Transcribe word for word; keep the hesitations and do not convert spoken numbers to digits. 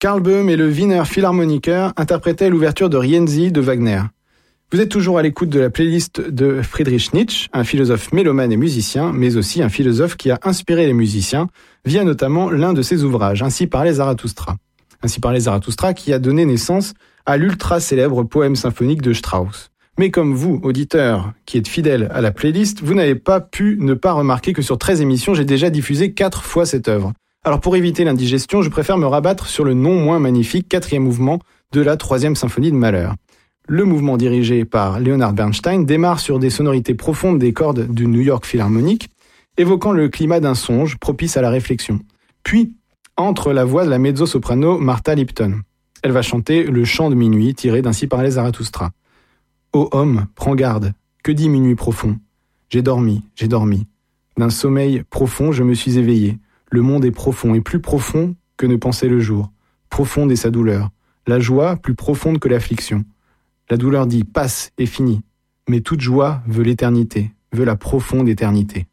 Karl Böhm et le Wiener Philharmoniker interprétaient l'ouverture de Rienzi de Wagner. Vous êtes toujours à l'écoute de la playlist de Friedrich Nietzsche, un philosophe mélomane et musicien, mais aussi un philosophe qui a inspiré les musiciens via notamment l'un de ses ouvrages, Ainsi parlait Zarathustra. Ainsi parlait Zarathustra qui a donné naissance à l'ultra célèbre poème symphonique de Strauss. Mais comme vous, auditeurs, qui êtes fidèles à la playlist, vous n'avez pas pu ne pas remarquer que sur treize émissions, j'ai déjà diffusé quatre fois cette œuvre. Alors pour éviter l'indigestion, je préfère me rabattre sur le non moins magnifique quatrième mouvement de la troisième symphonie de Mahler. Le mouvement dirigé par Leonard Bernstein démarre sur des sonorités profondes des cordes du New York Philharmonic, évoquant le climat d'un songe propice à la réflexion. Puis entre la voix de la mezzo-soprano Martha Lipton. Elle va chanter le chant de minuit tiré d'Ainsi parlait Zarathustra. Ô homme, prends garde, que dit minuit profond ? J'ai dormi, j'ai dormi. D'un sommeil profond, je me suis éveillé. Le monde est profond et plus profond que ne pensait le jour. Profonde est sa douleur. La joie plus profonde que l'affliction. La douleur dit « passe et fini ». Mais toute joie veut l'éternité, veut la profonde éternité.